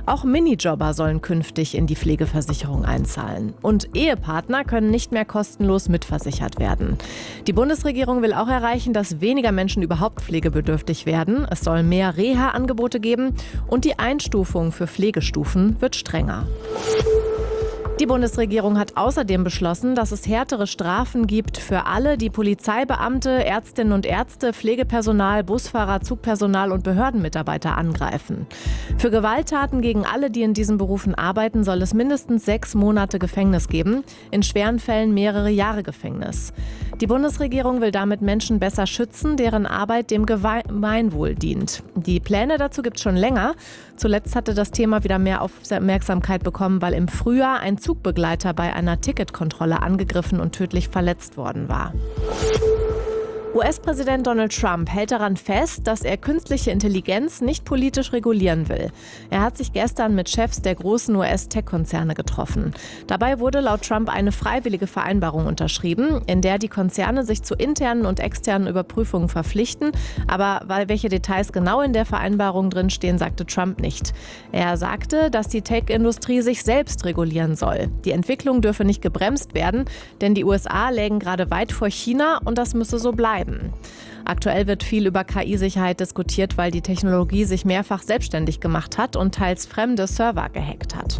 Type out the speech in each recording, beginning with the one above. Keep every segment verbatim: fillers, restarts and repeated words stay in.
Auch Minijobber sollen künftig in die Pflegeversicherung einzahlen. Und Ehepartner können nicht mehr kostenlos mitversichert werden. Die Bundesregierung will auch erreichen, dass weniger Menschen überhaupt pflegebedürftig werden. Es soll mehr Reha-Angebote geben und die Einstufung für Pflegestufen wird strenger. Die Bundesregierung hat außerdem beschlossen, dass es härtere Strafen gibt für alle, die Polizeibeamte, Ärztinnen und Ärzte, Pflegepersonal, Busfahrer, Zugpersonal und Behördenmitarbeiter angreifen. Für Gewalttaten gegen alle, die in diesen Berufen arbeiten, soll es mindestens sechs Monate Gefängnis geben, in schweren Fällen mehrere Jahre Gefängnis. Die Bundesregierung will damit Menschen besser schützen, deren Arbeit dem Gemeinwohl dient. Die Pläne dazu gibt es schon länger. Zuletzt hatte das Thema wieder mehr Aufmerksamkeit bekommen, weil im Frühjahr ein Zugbegleiter bei einer Ticketkontrolle angegriffen und tödlich verletzt worden war. U S-Präsident Donald Trump hält daran fest, dass er künstliche Intelligenz nicht politisch regulieren will. Er hat sich gestern mit Chefs der großen U S-Tech-Konzerne getroffen. Dabei wurde laut Trump eine freiwillige Vereinbarung unterschrieben, in der die Konzerne sich zu internen und externen Überprüfungen verpflichten. Aber weil welche Details genau in der Vereinbarung drinstehen, sagte Trump nicht. Er sagte, dass die Tech-Industrie sich selbst regulieren soll. Die Entwicklung dürfe nicht gebremst werden, denn die U S A lägen gerade weit vor China und das müsse so bleiben. Aktuell wird viel über K I-Sicherheit diskutiert, weil die Technologie sich mehrfach selbstständig gemacht hat und teils fremde Server gehackt hat.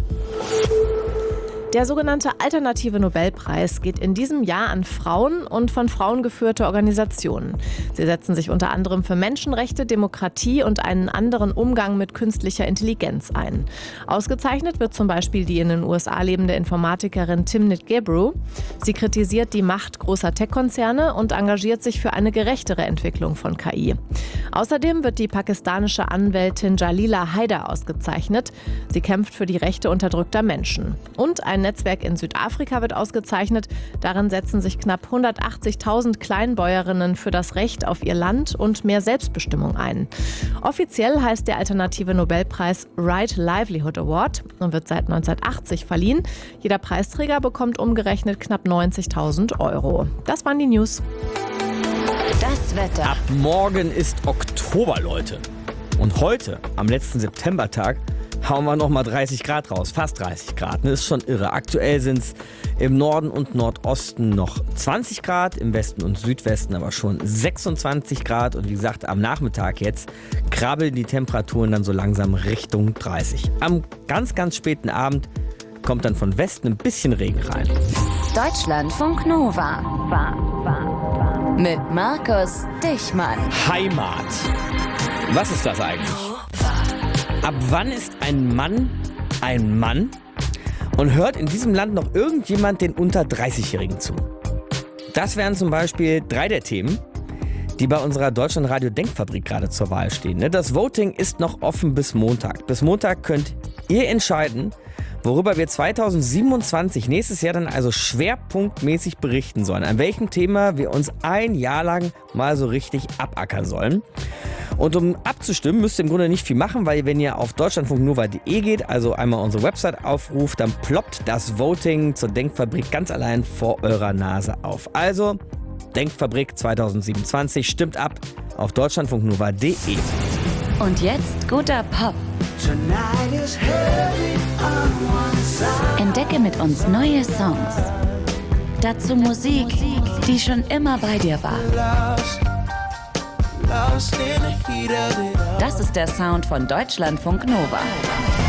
Der sogenannte Alternative Nobelpreis geht in diesem Jahr an Frauen und von Frauen geführte Organisationen. Sie setzen sich unter anderem für Menschenrechte, Demokratie und einen anderen Umgang mit künstlicher Intelligenz ein. Ausgezeichnet wird zum Beispiel die in den U S A lebende Informatikerin Timnit Gebru. Sie kritisiert die Macht großer Tech-Konzerne und engagiert sich für eine gerechtere Entwicklung von K I. Außerdem wird die pakistanische Anwältin Jalila Haider ausgezeichnet. Sie kämpft für die Rechte unterdrückter Menschen. Und ein Netzwerk in Südafrika wird ausgezeichnet. Darin setzen sich knapp hundertachtzigtausend Kleinbäuerinnen für das Recht auf ihr Land und mehr Selbstbestimmung ein. Offiziell heißt der Alternative Nobelpreis Right Livelihood Award und wird seit neunzehnhundertachtzig verliehen. Jeder Preisträger bekommt umgerechnet knapp neunzigtausend Euro. Das waren die News. Das Wetter. Ab morgen ist Oktober, Leute. Und heute, am letzten Septembertag, hauen wir noch mal dreißig Grad raus. Fast dreißig Grad. Das ist schon irre. Aktuell sind es im Norden und Nordosten noch zwanzig Grad, im Westen und Südwesten aber schon sechsundzwanzig Grad. Und wie gesagt, am Nachmittag jetzt krabbeln die Temperaturen dann so langsam Richtung dreißig. Am ganz, ganz späten Abend kommt dann von Westen ein bisschen Regen rein. Deutschlandfunk Nova. Mit Markus Dichmann. Heimat. Was ist das eigentlich? Ab wann ist ein Mann ein Mann? Und hört in diesem Land noch irgendjemand den unter dreißig-Jährigen zu? Das wären zum Beispiel drei der Themen, die bei unserer Deutschlandradio-Denkfabrik gerade zur Wahl stehen. Das Voting ist noch offen bis Montag. Bis Montag könnt ihr entscheiden, worüber wir zweitausendsiebenundzwanzig, nächstes Jahr dann also schwerpunktmäßig berichten sollen. An welchem Thema wir uns ein Jahr lang mal so richtig abackern sollen. Und um abzustimmen, müsst ihr im Grunde nicht viel machen, weil wenn ihr auf deutschlandfunknova punkt de geht, also einmal unsere Website aufruft, dann ploppt das Voting zur Denkfabrik ganz allein vor eurer Nase auf. Also, Denkfabrik zweitausendsiebenundzwanzig, stimmt ab auf deutschlandfunknova punkt de. Und jetzt guter Pop. Entdecke mit uns neue Songs. Dazu Musik, die schon immer bei dir war. Das ist der Sound von Deutschlandfunk Nova.